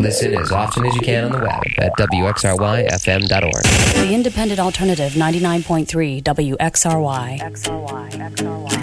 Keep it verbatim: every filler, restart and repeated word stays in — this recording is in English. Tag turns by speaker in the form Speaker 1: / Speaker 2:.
Speaker 1: listen as often as you can on the web at W X R Y F M dot org.
Speaker 2: The Independent Alternative ninety-nine point three W X R Y. X R Y. X R Y.